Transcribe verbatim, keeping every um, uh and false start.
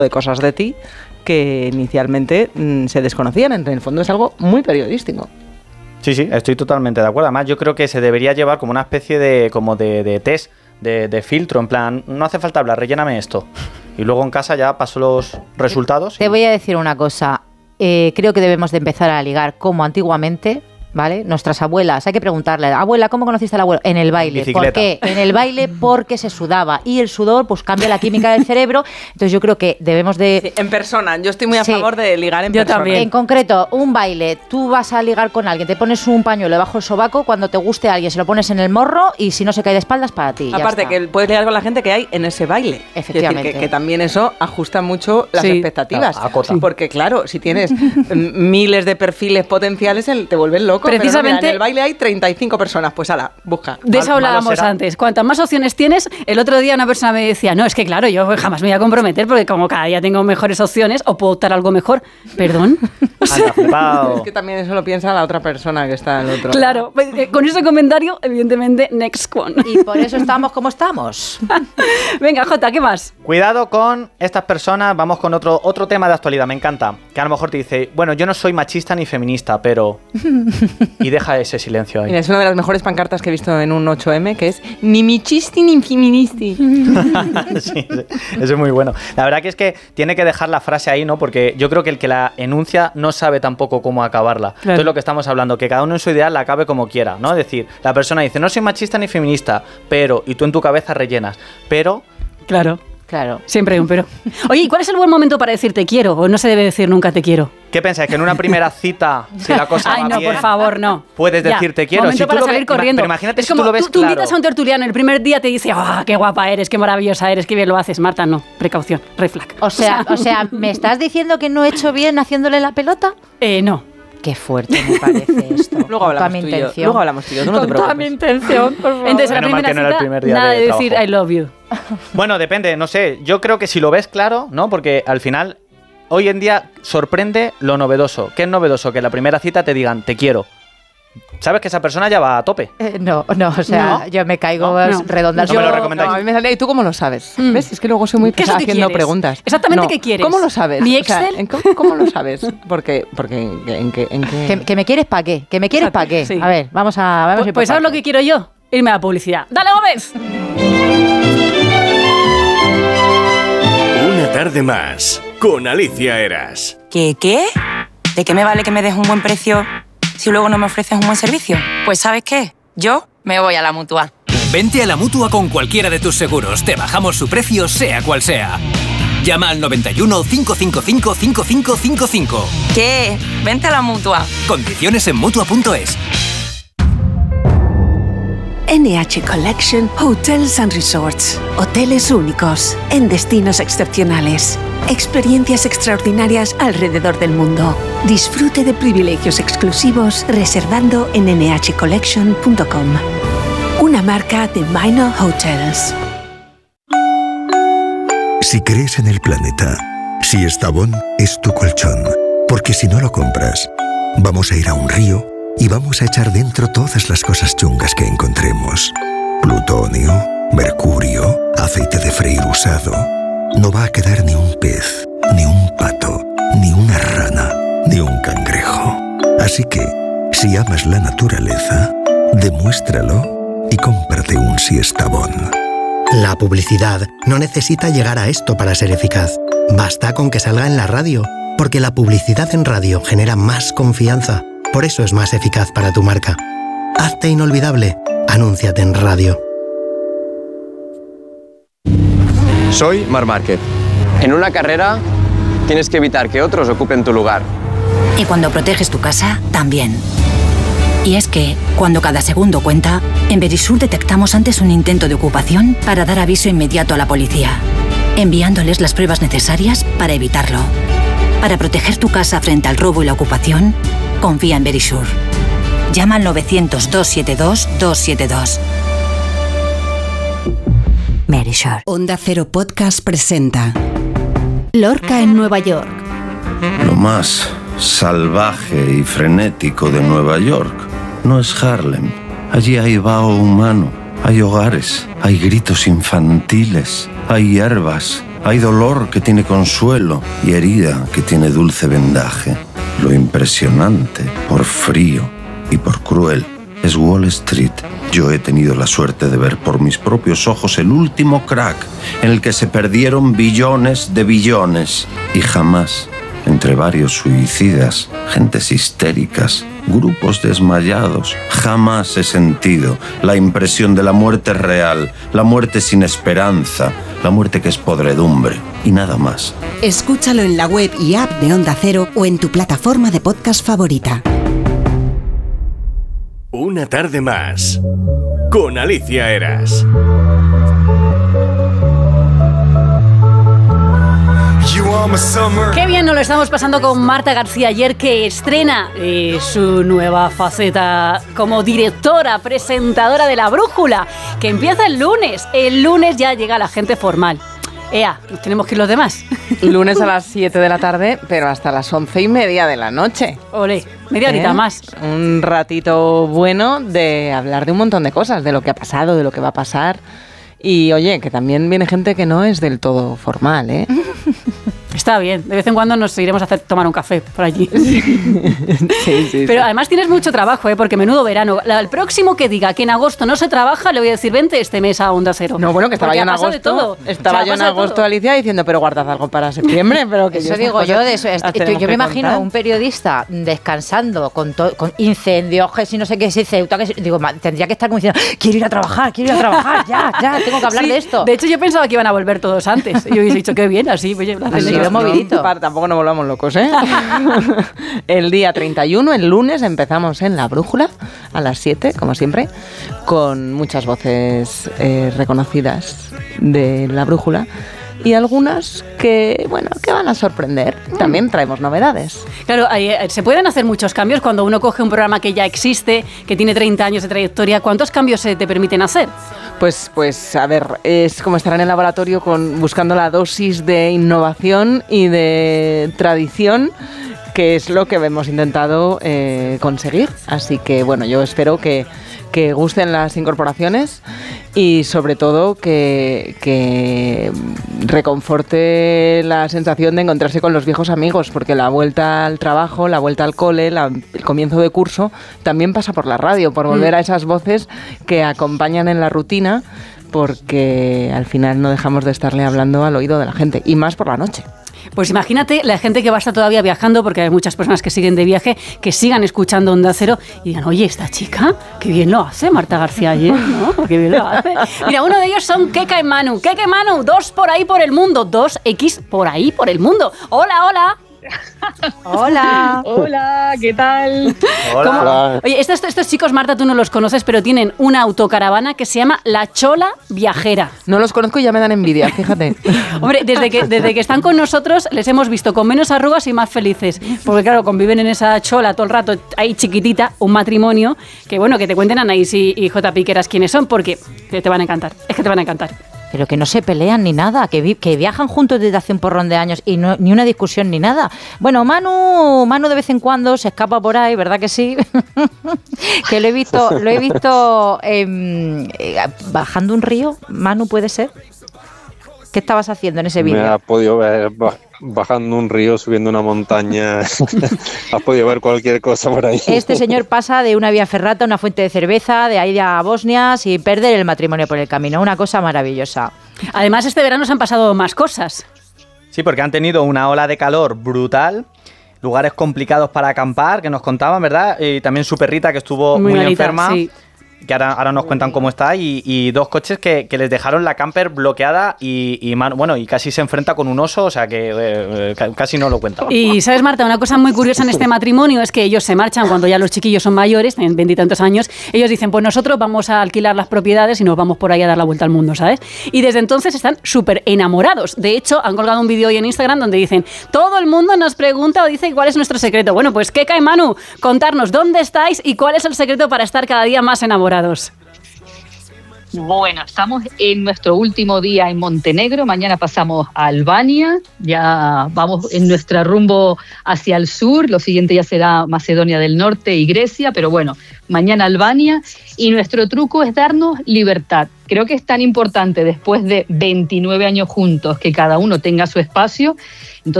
de cosas de ti que inicialmente mmm, se desconocían. En el fondo es algo muy periodístico. Sí, sí, estoy totalmente de acuerdo. Además, yo creo que se debería llevar como una especie de, como de, de test, de, de filtro, en plan, no hace falta hablar, relléname esto. Y luego en casa ya paso los resultados. Te y... voy a decir una cosa. Eh, creo que debemos de empezar a ligar como antiguamente, ¿vale? Nuestras abuelas, hay que preguntarle, abuela, ¿cómo conociste al abuelo? En el baile. Bicicleta. ¿Por qué? En el baile porque se sudaba y el sudor pues cambia la química del cerebro. Entonces yo creo que debemos de... Sí, en persona, yo estoy muy a Sí. favor de ligar en Yo persona. también. En concreto, un baile, tú vas a ligar con alguien, te pones un pañuelo debajo del sobaco, cuando te guste a alguien se lo pones en el morro y si no se cae de espaldas para ti. ya Aparte está. que puedes ligar con la gente que hay en ese baile. Efectivamente. Es decir, que, que también eso ajusta mucho las Sí. expectativas. Claro, acota. Porque claro, si tienes miles de perfiles potenciales, el- te vuelven loco. Pero no, mira, Precisamente- en el baile hay treinta y cinco personas, pues ala, busca. De eso Mal- malo hablábamos será. antes. Cuantas más opciones tienes, el otro día una persona me decía, no, es que claro, yo jamás me voy a comprometer porque como cada día tengo mejores opciones o puedo optar a algo mejor. ¿Perdón? O sea, Anda, flipao. Es que también eso lo piensa la otra persona que está al otro. claro, eh, con ese comentario, evidentemente, next one. Y por eso estamos como estamos. Venga, Jota, ¿qué más? Cuidado con estas personas, vamos con otro, otro tema de actualidad, me encanta. Que a lo mejor te dice, bueno, yo no soy machista ni feminista, pero... Y deja ese silencio ahí. Mira, es una de las mejores pancartas que he visto en un ocho eme, que es ni michisti ni feministi. Sí, sí, eso es muy bueno. La verdad que es que tiene que dejar la frase ahí, ¿no? Porque yo creo que el que la enuncia no sabe tampoco cómo acabarla. Claro. Entonces lo que estamos hablando, que cada uno en su ideal la acabe como quiera, ¿no? Es decir, la persona dice, no soy machista ni feminista, pero... Y tú en tu cabeza rellenas, pero... Claro, Claro. siempre hay un pero. Oye, ¿y cuál es el buen momento para decir te quiero? ¿O no se debe decir nunca te quiero? ¿Qué pensáis? Que en una primera cita, si la cosa Ay, va no, bien, por favor, no. puedes Ya, decir te quiero. Momento Si tú para lo salir ves- corriendo. pero imagínate es si tú como, lo ves tú, tú claro. invitas a un tertuliano, el primer día te dice, ah, qué guapa eres, qué maravillosa eres, qué bien lo haces. Marta, no, precaución, red flag. O sea, o sea, ¿me estás diciendo que no he hecho bien haciéndole la pelota? Eh, no. Qué fuerte me parece esto. Luego Con toda hablamos mi tú y yo. intención. Luego hablamos tú y yo, tú no te Con toda mi preocupes. intención, por favor. Entonces, la Menos mal primera que no era el cita, primer día nada de de decir trabajo. I love you. Bueno, depende, no sé. Yo creo que si lo ves claro, ¿no? Porque al final, hoy en día sorprende lo novedoso. ¿Qué es novedoso? Que en la primera cita te digan te quiero. Sabes que esa persona ya va a tope. Eh, no, no, o sea, No. yo me caigo No, no. redonda. No me lo recomendáis. No, a mí me sale, ¿y tú cómo lo sabes? Mm. ¿Ves? Es que luego soy muy ¿Qué es lo pesada que haciendo quieres? preguntas. Exactamente, No, ¿qué quieres? ¿Cómo lo sabes? ¿Mi O sea, Excel? ¿en cómo, cómo lo sabes? Porque, porque en, en, qué- en qué- ¿Que, que me quieres para qué? ¿Que me quieres para qué? Sí. A ver, vamos a... Vamos a Pues, ir por pues ¿sabes lo partes. que quiero yo? Irme a la publicidad. ¡Dale, Gómez! Una tarde más con Alicia Eras. ¿Qué qué? ¿De qué me vale que me des un buen precio si luego no me ofreces un buen servicio? Pues ¿sabes qué? Yo me voy a la Mutua. Vente a la Mutua con cualquiera de tus seguros. Te bajamos su precio, sea cual sea. Llama al noventa y uno, cinco cinco cinco, cinco cinco cinco cinco. ¿Qué? Vente a la Mutua. Condiciones en Mutua punto es. N H Collection Hotels and Resorts. Hoteles únicos, en destinos excepcionales. Experiencias extraordinarias alrededor del mundo. Disfrute de privilegios exclusivos reservando en ene hache collection punto com. Una marca de Minor Hotels. Si crees en el planeta, si Estavón es tu colchón, porque si no lo compras, vamos a ir a un río y vamos a echar dentro todas las cosas chungas que encontremos. Plutonio, mercurio, aceite de freír usado. No va a quedar ni un pez, ni un pato, ni una rana, ni un cangrejo. Así que, si amas la naturaleza, demuéstralo y cómprate un Siestabón. La publicidad no necesita llegar a esto para ser eficaz. Basta con que salga en la radio, porque la publicidad en radio genera más confianza. Por eso es más eficaz para tu marca. Hazte inolvidable. Anúnciate en radio. Soy Marc Márquez. En una carrera tienes que evitar que otros ocupen tu lugar. Y cuando proteges tu casa, también. Y es que, cuando cada segundo cuenta, en Verisur detectamos antes un intento de ocupación para dar aviso inmediato a la policía, enviándoles las pruebas necesarias para evitarlo. Para proteger tu casa frente al robo y la ocupación, confía en Verisur. Llama al novecientos, doscientos setenta y dos, doscientos setenta y dos. Verisur. Onda Cero Podcast presenta Lorca en Nueva York. Lo más salvaje y frenético de Nueva York no es Harlem. Allí hay vaho humano, hay hogares, hay gritos infantiles, hay hierbas, Hay dolor que tiene consuelo y herida que tiene dulce vendaje. Lo impresionante, por frío y por cruel, es Wall Street. Yo he tenido la suerte de ver por mis propios ojos el último crack en el que se perdieron billones de billones. Y jamás, entre varios suicidas, gentes histéricas, grupos desmayados, jamás he sentido la impresión de la muerte real, la muerte sin esperanza, la muerte que es podredumbre y nada más. Escúchalo en la web y app de Onda Cero o en tu plataforma de podcast favorita. Una tarde más con Alicia Eras. Qué bien nos lo estamos pasando con Marta García ayer, que estrena eh, su nueva faceta como directora, presentadora de La Brújula, que empieza el lunes. El lunes ya llega la gente formal. Ea, tenemos que ir los demás. Lunes a las siete de la tarde, pero hasta las once y media de la noche. Ole, media horita ¿Eh? más. Un ratito bueno de hablar de un montón de cosas, de lo que ha pasado, de lo que va a pasar. Y oye, que también viene gente que no es del todo formal, ¿eh? Está bien, de vez en cuando nos iremos a hacer tomar un café por allí. Sí, sí, sí. Pero además tienes mucho trabajo, ¿eh? Porque menudo verano. El próximo que diga que en agosto no se trabaja, le voy a decir, vente este mes a Onda Cero. No, bueno, que estaba Porque yo en ha pasado agosto. de todo. Estaba O sea, yo en pasa de agosto, todo. Alicia, diciendo, pero guardad algo para septiembre. Pero que Eso yo digo yo, de eso. las Yo, tenemos yo que me imagino contar. un periodista descansando con, to- con incendios, que si no sé qué, si Ceuta, que si- digo, ma- tendría que estar como diciendo, quiero ir a trabajar, quiero ir a trabajar, ya, ya, tengo que hablar Sí, de esto. De hecho, yo pensaba que iban a volver todos antes. Y yo hubiese dicho, qué bien, así, oye, lo hacen Así ellos. de movidito. Para, tampoco nos volvamos locos, ¿eh? El día treinta y uno, el lunes, empezamos en La Brújula a las siete, como siempre, con muchas voces eh, reconocidas de La Brújula y algunas que, bueno, que van a sorprender. También traemos novedades. Claro, eh, se pueden hacer muchos cambios cuando uno coge un programa que ya existe, que tiene treinta años de trayectoria. ¿Cuántos cambios se te permiten hacer? Pues, pues a ver, es como estar en el laboratorio con, buscando la dosis de innovación y de tradición, que es lo que hemos intentado eh, conseguir. Así que, bueno, yo espero que, que gusten las incorporaciones y sobre todo que, que reconforte la sensación de encontrarse con los viejos amigos, porque la vuelta al trabajo, la vuelta al cole, la- el comienzo de curso también pasa por la radio, por volver Mm. a esas voces que acompañan en la rutina, porque al final no dejamos de estarle hablando al oído de la gente, y más por la noche. Pues imagínate la gente que va a estar todavía viajando, porque hay muchas personas que siguen de viaje, que sigan escuchando Onda Cero y digan, oye, esta chica, qué bien lo hace Marta García ayer, ¿no? Qué bien lo hace. Mira, uno de ellos son Keka y Manu. Keka y Manu, dos por ahí por el mundo, dos X por ahí por el mundo. Hola, hola. Hola. Hola, ¿qué tal? ¿Cómo? Hola. Oye, estos, estos chicos, Marta, tú no los conoces, pero tienen una autocaravana que se llama La Chola Viajera. No los conozco y ya me dan envidia, fíjate. Hombre, desde que, desde que están con nosotros les hemos visto con menos arrugas y más felices. Porque claro, conviven en esa chola todo el rato, ahí chiquitita, un matrimonio, que bueno, que te cuenten Anaís y, y J. Piqueras quiénes son, porque te van a encantar, es que te van a encantar. Pero que no se pelean ni nada, que, vi- que viajan juntos desde hace un porrón de años y no, ni una discusión ni nada. Bueno, Manu, Manu de vez en cuando se escapa por ahí, ¿verdad que sí? Que lo he visto, lo he visto em, eh, bajando un río. Manu, ¿puede ser? ¿Qué estabas haciendo en ese Me vídeo? has podido ver ba- bajando un río, subiendo una montaña. Has podido ver cualquier cosa por ahí. Este señor pasa de una vía ferrata a una fuente de cerveza, de ahí a Bosnia, sin perder el matrimonio por el camino. Una cosa maravillosa. Además, este verano se han pasado más cosas. Sí, porque han tenido una ola de calor brutal, lugares complicados para acampar, que nos contaban, ¿verdad? Y también su perrita, que estuvo muy, malita, enferma, sí. que ahora, ahora nos cuentan cómo está, y, y dos coches que, que les dejaron la camper bloqueada y, y man- bueno, y casi se enfrenta con un oso, o sea que eh, eh, ca- casi no lo cuentan. Y sabes, Marta, una cosa muy curiosa en este matrimonio es que ellos se marchan cuando ya los chiquillos son mayores, tienen veintitantos años. Ellos dicen, pues nosotros vamos a alquilar las propiedades y nos vamos por ahí a dar la vuelta al mundo, ¿sabes? Y desde entonces están súper enamorados. De hecho, han colgado un vídeo hoy en Instagram donde dicen, todo el mundo nos pregunta o dice cuál es nuestro secreto. Bueno, pues Keka y Manu, contarnos dónde estáis y cuál es el secreto para estar cada día más enamorados. Bueno, estamos en nuestro último día en Montenegro, mañana pasamos a Albania, ya vamos en nuestro rumbo hacia el sur, lo siguiente ya será Macedonia del Norte y Grecia, pero bueno, mañana Albania, y nuestro truco es darnos libertad. Creo que es tan importante después de veintinueve años juntos que cada uno tenga su espacio. Entonces,